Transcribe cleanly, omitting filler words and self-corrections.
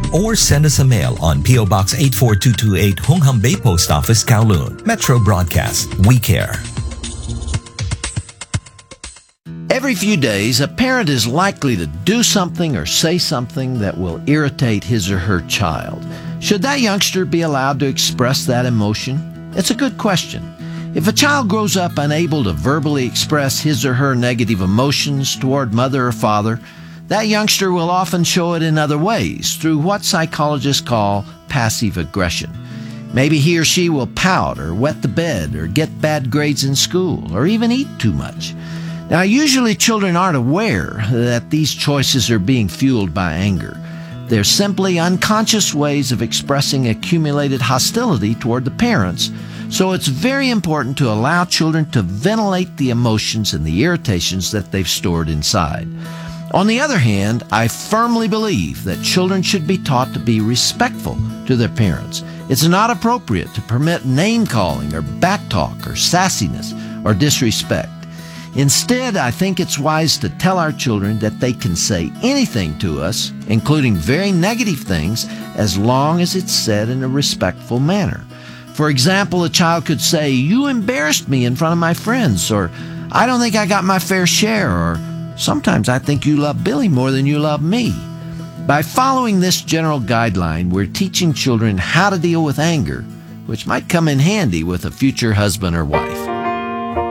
or send us a mail on P.O. Box 84228 Hungham Bay Post Office, Kowloon. Metro Broadcast. We care. Every few days, a parent is likely to do something or say something that will irritate his or her child. Should that youngster be allowed to express that emotion? It's a good question. If a child grows up unable to verbally express his or her negative emotions toward mother or father, that youngster will often show it in other ways through what psychologists call passive aggression. Maybe he or she will pout or wet the bed or get bad grades in school or even eat too much. Now, usually children aren't aware that these choices are being fueled by anger. They're simply unconscious ways of expressing accumulated hostility toward the parents, so it's very important to allow children to ventilate the emotions and the irritations that they've stored inside. On the other hand, I firmly believe that children should be taught to be respectful to their parents. It's not appropriate to permit name-calling or backtalk or sassiness or disrespect. Instead, I think it's wise to tell our children that they can say anything to us, including very negative things, as long as it's said in a respectful manner. For example, a child could say, "You embarrassed me in front of my friends," or "I don't think I got my fair share," or "Sometimes I think you love Billy more than you love me." By following this general guideline, we're teaching children how to deal with anger, which might come in handy with a future husband or wife.